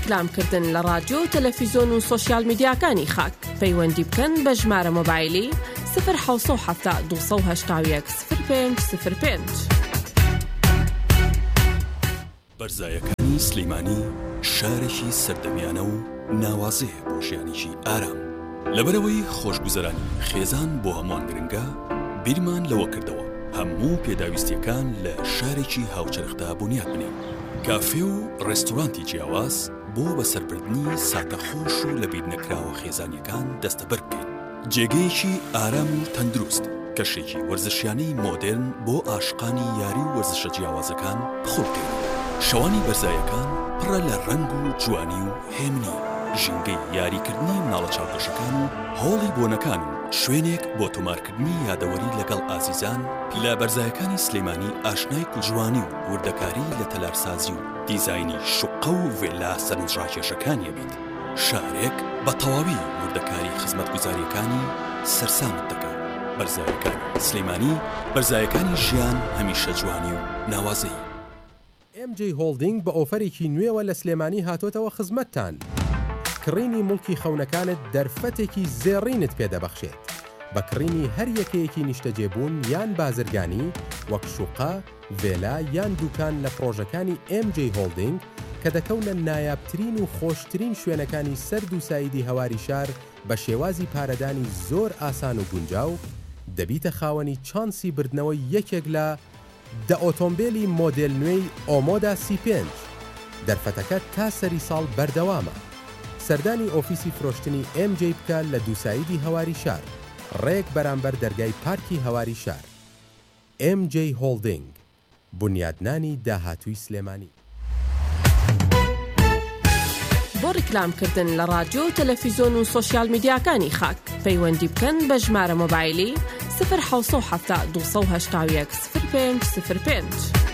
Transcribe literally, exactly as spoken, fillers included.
ڕێکلامکردن لە رادیۆ تەلەڤیزۆن و سۆشیال میدیاکانی خاک پەیوەندی بکەن بە ژمارە مۆبایلی صفر حوت هەفتا دوو هەشتا یەک صفر پێنج صفر پێنج. بەرزایەکانی سلەیمانی شارێکی سەردەمیانە و ناوازەیە بۆ ژیانێکی ئارام. لەبەرەوەی خۆشگوزەرانی خێزان بۆ هەمووان گرنگە، بیرمان لەوە کردەوە هەموو پێداویستیەکان لە شارێکی هاوچەرخدا بنیاد بنێن. کافێ و ڕێستۆرانتی جیاواز بۆ بەسەربردنی ساتەخۆش و لە بیر نەکراوە خێزانیەکان دەستەبەر بکەین. جێگەیەکی ئارام و تەندروست، کەشێکی وەرزشیانەی مۆدێرن بۆ عاشقانی یاری و وەرزشە جیاوازەکان بخۆ بکەین. شەوانی بەرزایەکان پڕە لە ڕەنگ و جوانی و هێمنی، ژینگەی یاریکردنی مناڵە چاوپێشەکان و هۆڵی بۆنەکان و شوێنێک بۆ تۆمارکردنی یادەوەری لەگەڵ ئازیزان لە بەرزایەکانی سلەیمانی ئاشنای کوژوانی و وردەکاری لە تەلارسازی و دیزاینی شوقە و ڤێلا سەرنجڕاکێشەکانیە بیت. شارێک بە تەواوی وردەکاری خزمەتگوزاریەکانی سەرسامت دەکات. بەرزایەکانی سلەیمانی، بەرزایەکانی ژیان هەمیشە جوانی و ناوازەی. ئێم جێ هۆڵدینگ بە ئۆفەرێکی نوێوە لە سلێمانی هاتۆتەوە خزمەتتان. کڕینی مڵکی خەونەکانت دەرفەتێکی زێڕینت پێدەبەخشێت بە کڕینی هەر یەکەیەکی نیشتەجێبوون یان بازرگانی وەک شوقا، ڤێلا یان دوکان لە پرۆژەکانی ئێم جێ هۆڵدینگ کە دەکەونە نایابترین و خۆشترین شوێنەکانی سەرد و سایدی هەواری شار بە شێوازی پارەدانی زۆر ئاسان و گونجاو، دەبیتە خاوەنی چانسی بردنەوەی یەکێک لە دە ئۆتۆمبیلی مۆدێل نوێی ئۆمۆدا سی پێنج. دەرفەتەکە تا سەری ساڵ بەردەوامە. سەردانی ئۆفیسی فرۆشتنی ئێم جێ بکە لە دووسایدی هەواری شار، ڕێک بەرامبەر دەرگای پارکی هەواری شار. ئێم جێ هۆڵدینگ، بنیادنانی داهاتووی سلێمانی. بۆ ڕیکلامکردن لە رادیۆ تەلەڤیزۆن و سۆشیال میدیاکانی خاک پەیوەندی بکەن بە ژمارە مۆبایلی صفر حوت هەفتا دوو هەشتا یەک صفر پێنج صفر پێنج.